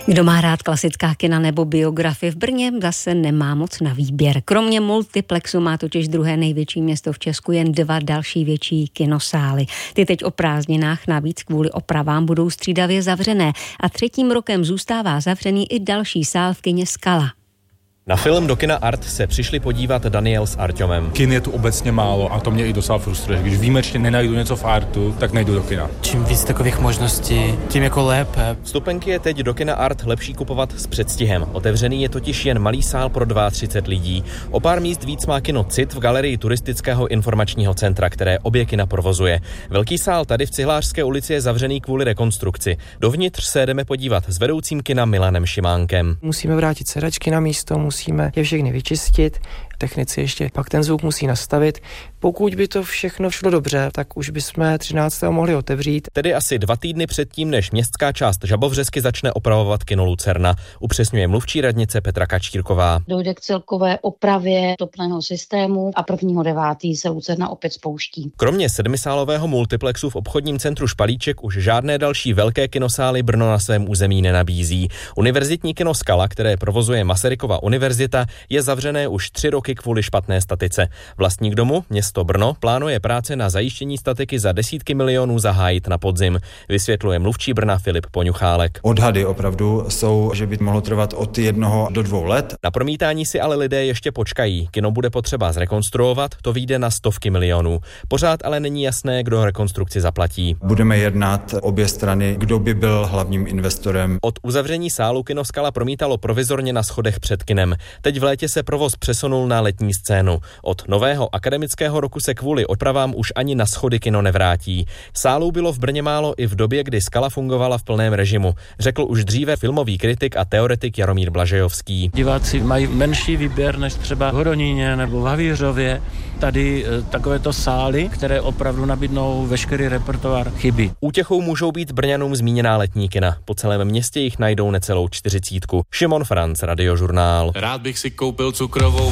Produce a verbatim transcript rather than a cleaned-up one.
Kdo má rád klasická kina nebo biografie, v Brně zase nemá moc na výběr. Kromě multiplexu má totiž druhé největší město v Česku jen dva další větší kinosály. Ty teď o prázdninách navíc kvůli opravám budou střídavě zavřené a třetím rokem zůstává zavřený i další sál v kině Skala. Na film do kina Art se přišli podívat Daniel s Arťomem. Kin je tu obecně málo a to mě i docela frustruje. Když výjimečně nenajdu něco v Artu, tak nejdu do kina. Čím víc takových možností, tím jako lépe. Vstupenky je teď do kina Art lepší kupovat s předstihem. Otevřený je totiž jen malý sál pro třicet dva lidí. O pár míst víc má kino Cit v galerii turistického informačního centra, které obě kina provozuje. Velký sál tady v Cihlářské ulici je zavřený kvůli rekonstrukci. Dovnitř se jdeme podívat s vedoucím kina Milanem Šimánkem. Musíme vrátit sedačky na místo, musíme je všechny vyčistit, technici ještě pak ten zvuk musí nastavit. Pokud by to všechno šlo dobře, tak už bychom třináctého mohli otevřít. Tedy asi dva týdny předtím, než městská část Žabovřesky začne opravovat kino Lucerna, upřesňuje mluvčí radnice Petra Kačtírková. Dojde k celkové opravě topného systému a prvního devátý se Lucerna opět spouští. Kromě sedmisálového multiplexu v obchodním centru Špalíček už žádné další velké kinosály Brno na svém území nenabízí. Univerzitní kino Skala, které provozuje Masarykova univerzita, je zavřené už tři roky kvůli špatné statice. Vlastník domu, město Brno, plánuje práce na zajištění statiky za desítky milionů zahájit na podzim, vysvětluje mluvčí Brna Filip Poňuchálek. Odhady opravdu jsou, že by mohlo trvat od jednoho do dvou let. Na promítání si ale lidé ještě počkají. Kino bude potřeba zrekonstruovat, to vyjde na stovky milionů. Pořád ale není jasné, kdo rekonstrukci zaplatí. Budeme jednat obě strany, kdo by byl hlavním investorem. Od uzavření sálu kino Skala promítalo provizorně na schodech před kinem. Teď v létě se provoz přesunul na letní scénu. Od nového akademického roku se kvůli opravám už ani na schody kino nevrátí. Sálů bylo v Brně málo i v době, kdy Skala fungovala v plném režimu, řekl už dříve filmový kritik a teoretik Jaromír Blažejovský. Diváci mají menší výběr než třeba v Hodoníně nebo v Havířově. Tady e, takovéto sály, které opravdu nabídnou veškerý repertoár, chybí. Útěchou můžou být Brňanům zmíněná letní kina. Po celém městě jich najdou necelou čtyřicítku. Šimon Franc, Radiožurnál. Rád bych si koupil cukrovou